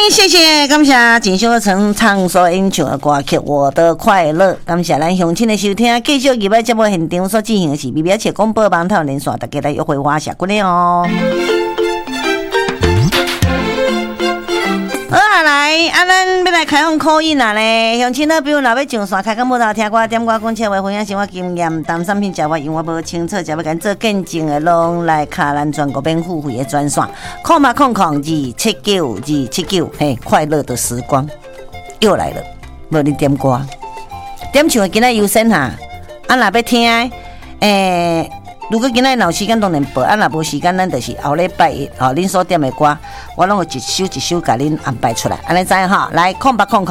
谢谢，感谢锦绣成唱所演唱的歌曲《我的快乐》，感谢咱乡亲的收听，继续入来节目现场所进行的是微微切广播网台连线，大家来约会花下过来哦。好啊，来，咱要来开放call in啊咧，乡亲呢，比如若要上线开讲无头听歌点歌讲车话分享生活经验，当产品食法用我无清楚，食要敢做见证的，拢来卡咱全国免付费的专线，0800279279，嘿，快乐的时光又来了，无你点歌，点唱的今仔优先哈，若要听，如果今仔有时间当然播，若无时间，咱就是后礼拜一吼，恁所点的歌，我拢会一首一首甲恁安排出来，安尼知影吼？来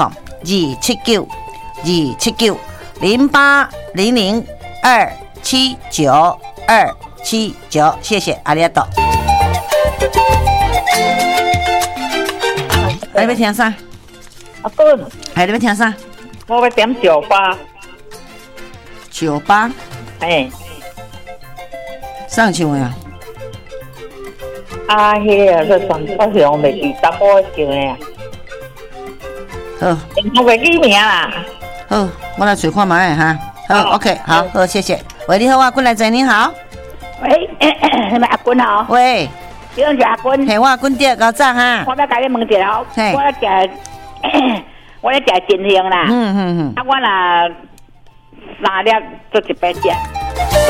，0800279279，谢谢阿里阿多。还要听啥？ 阿公， 还要听啥？ 我要点98。 98？ 哎。 上唱的啊？ 迄个说上我是用袂记查甫唱的啊。 好， 我袂记名啦。 好，我来找看卖哈。好 ，OK， 好，谢谢。喂，你好啊，过来坐，你好。 喂，阿君好。 喂， 你是阿君？ 嘿，我阿君爹高早哈。 我要甲你问一下，我咧食金星啦。啊，我若3粒做100只。